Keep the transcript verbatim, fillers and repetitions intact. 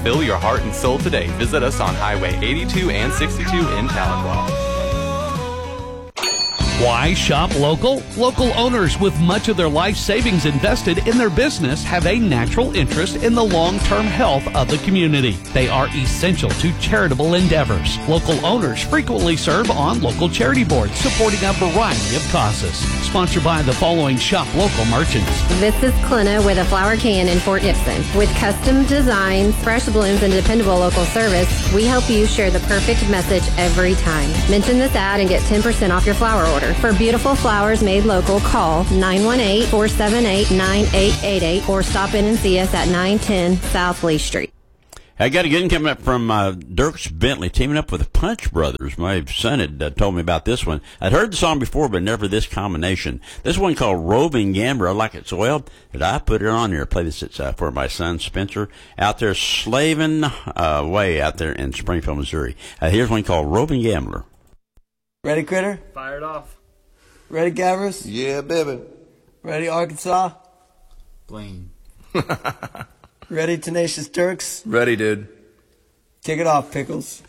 fulfill your heart and soul today. Visit us on Highway eighty-two and sixty-two in Tahlequah. Why shop local? Local owners with much of their life savings invested in their business have a natural interest in the long-term health of the community. They are essential to charitable endeavors. Local owners frequently serve on local charity boards supporting a variety of causes. Sponsored by the following shop local merchants. This is Clina with a flower can in Fort Gibson. With custom designs, fresh blooms, and dependable local service, we help you share the perfect message every time. Mention this ad and get ten percent off your flower order. For beautiful flowers made local, call nine one eight, four seven eight, nine eight eight eight or stop in and see us at nine ten South Lee Street. I got a good one coming up from uh, Dierks Bentley teaming up with the Punch Brothers. My son had uh, told me about this one. I'd heard the song before, but never this combination. This one called Roving Gambler. I like it so well that I put it on here. Play this it's, uh, for my son Spencer out there slaving uh, away out there in Springfield, Missouri. Uh, here's one called Roving Gambler. Ready, Critter? Fire it off. Ready, Gavris? Yeah, baby. Ready, Arkansas? Blaine. Ready, Tenacious Turks? Ready, dude. Kick it off, Pickles.